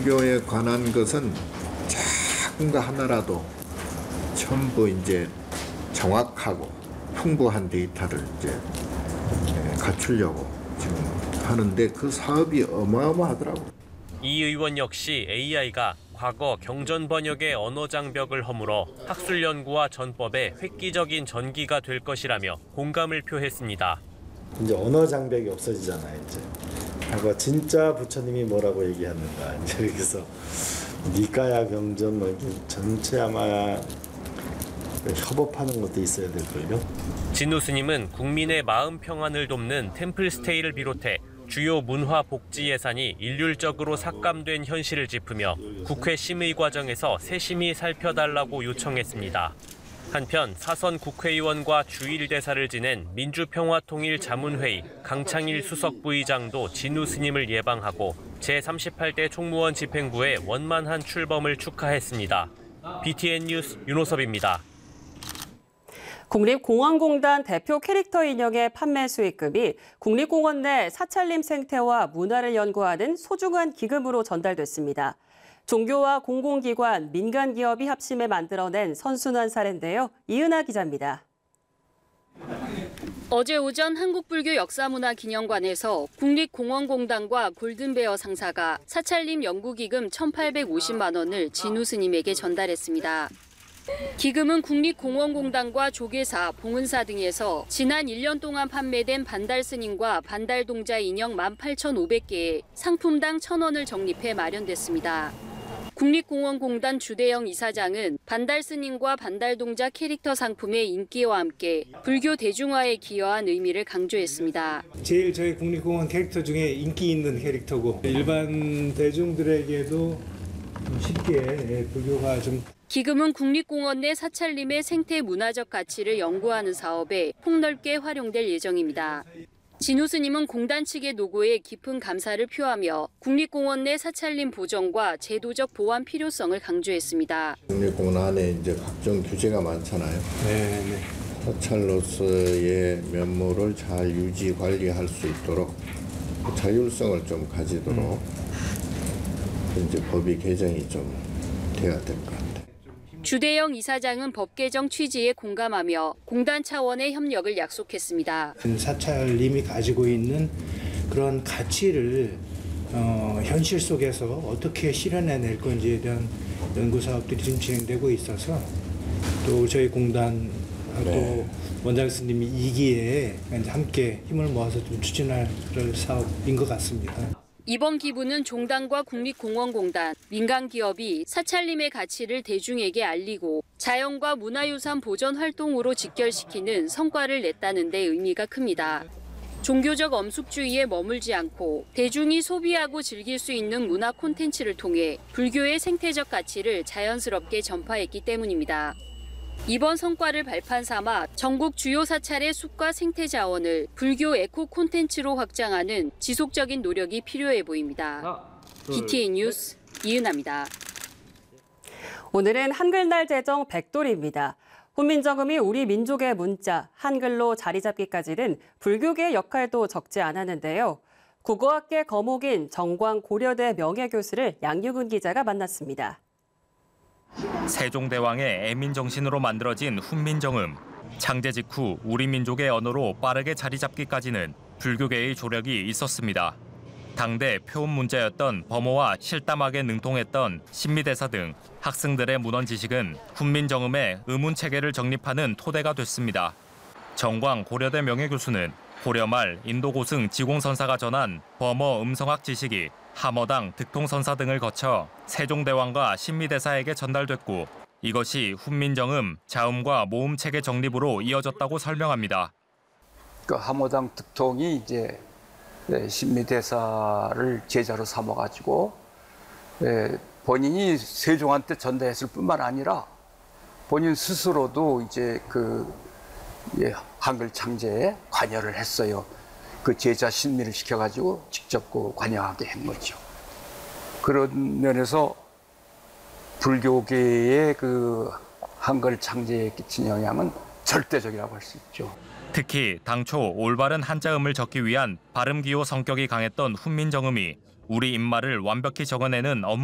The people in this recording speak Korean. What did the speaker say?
불교에 관한 것은 작은 거 하나라도 전부 이제 정확하고 풍부한 데이터를 이제 갖추려고 지금 하는데 그 사업이 어마어마하더라고요. 이 의원 역시 AI가 과거 경전 번역의 언어 장벽을 허물어 학술 연구와 전법에 획기적인 전기가 될 것이라며 공감을 표했습니다. 이제 언어 장벽이 없어지잖아요. 이제 과거 진짜 부처님이 뭐라고 얘기하는가 이제 그래서 니까야 경전 뭐 전체 아마 협업하는 것도 있어야 될 걸요. 진우 스님은 국민의 마음 평안을 돕는 템플스테이를 비롯해 주요 문화 복지 예산이 일률적으로 삭감된 현실을 짚으며 국회 심의 과정에서 세심히 살펴달라고 요청했습니다. 한편 사선 국회의원과 주일 대사를 지낸 민주평화통일자문회의 강창일 수석부의장도 진우 스님을 예방하고 제38대 총무원 집행부의 원만한 출범을 축하했습니다. BTN 뉴스 윤호섭입니다. 국립공원공단 대표 캐릭터 인형의 판매 수익금이 국립공원 내 사찰림 생태와 문화를 연구하는 소중한 기금으로 전달됐습니다. 종교와 공공기관, 민간기업이 합심해 만들어낸 선순환 사례인데요. 이은하 기자입니다. 어제 오전 한국불교역사문화기념관에서 국립공원공단과 골든베어 상사가 사찰림 연구기금 1,850만 원을 진우 스님에게 전달했습니다. 기금은 국립공원공단과 조계사, 봉은사 등에서 지난 1년 동안 판매된 반달 스님과 반달 동자 인형 18,500개에 상품당 1,000원을 적립해 마련됐습니다. 국립공원공단 주대영 이사장은 반달 스님과 반달 동자 캐릭터 상품의 인기와 함께 불교 대중화에 기여한 의미를 강조했습니다. 제일 저희 국립공원 캐릭터 중에 인기 있는 캐릭터고 일반 대중들에게도 쉽게 불교가 좀 기금은 국립공원 내 사찰림의 생태 문화적 가치를 연구하는 사업에 폭넓게 활용될 예정입니다. 진우 스님은 공단 측의 노고에 깊은 감사를 표하며 국립공원 내 사찰림 보존과 제도적 보완 필요성을 강조했습니다. 국립공원 안에 이제 각종 규제가 많잖아요. 네. 사찰로서의 면모를 잘 유지 관리할 수 있도록 자율성을 좀 가지도록 이제 법이 개정이 좀 돼야 될 것 같아요. 주대영 이사장은 법 개정 취지에 공감하며 공단 차원의 협력을 약속했습니다. 사찰림이 가지고 있는 그런 가치를 현실 속에서 어떻게 실현해낼 건지에 대한 연구 사업들이 지금 진행되고 있어서 또 저희 공단 또 원장 스님이 2기에 함께 힘을 모아서 좀 추진할 사업인 것 같습니다. 이번 기부는 종단과 국립공원공단, 민간기업이 사찰림의 가치를 대중에게 알리고 자연과 문화유산 보존 활동으로 직결시키는 성과를 냈다는 데 의미가 큽니다. 종교적 엄숙주의에 머물지 않고 대중이 소비하고 즐길 수 있는 문화 콘텐츠를 통해 불교의 생태적 가치를 자연스럽게 전파했기 때문입니다. 이번 성과를 발판 삼아 전국 주요 사찰의 숲과 생태 자원을 불교 에코 콘텐츠로 확장하는 지속적인 노력이 필요해 보입니다. BTN 뉴스 이은하입니다. 오늘은 한글날 제정 100돌입니다. 훈민정음이 우리 민족의 문자, 한글로 자리 잡기까지는 불교계의 역할도 적지 않았는데요. 국어학계 거목인 정광 고려대 명예교수를 양유근 기자가 만났습니다. 세종대왕의 애민정신으로 만들어진 훈민정음. 창제 직후 우리 민족의 언어로 빠르게 자리 잡기까지는 불교계의 조력이 있었습니다. 당대 표음 문자였던 범어와 실담학에 능통했던 신미대사 등 학생들의 문헌 지식은 훈민정음의 의문체계를 정립하는 토대가 됐습니다. 정광 고려대 명예교수는 고려 말 인도 고승 지공선사가 전한 범어 음성학 지식이 함어당 득통선사 등을 거쳐 세종대왕과 신미대사에게 전달됐고 이것이 훈민정음 자음과 모음체계 정립으로 이어졌다고 설명합니다. 그 함어당 득통이 이제 신미대사를 제자로 삼아가지고 본인이 세종한테 전달했을 뿐만 아니라 본인 스스로도 이제 한글 창제에 관여를 했어요. 그 제자 신미를 시켜가지고 직접 관여하게 한 거죠. 그런 면에서 불교계의 한글 창제에 끼친 영향은 절대적이라고 할 수 있죠. 특히 당초 올바른 한자음을 적기 위한 발음기호 성격이 강했던 훈민정음이 우리 입말을 완벽히 적어내는 업무